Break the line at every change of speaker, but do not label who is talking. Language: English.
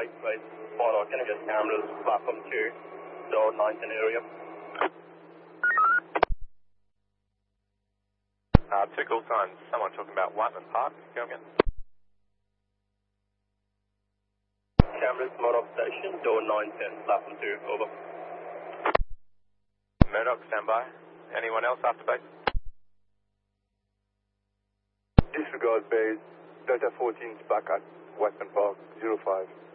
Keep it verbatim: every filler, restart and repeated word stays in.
base, base. Photo, can I get cameras, platform two, door nine ten area?
Uh, two call signs, someone talking about Whiteman Park, go again.
Cameras, Murdoch Station, door nine ten, platform two, over.
Murdoch, stand by. Anyone else after base?
Disregard base, Delta fourteen is back at Whiteman Park, zero five.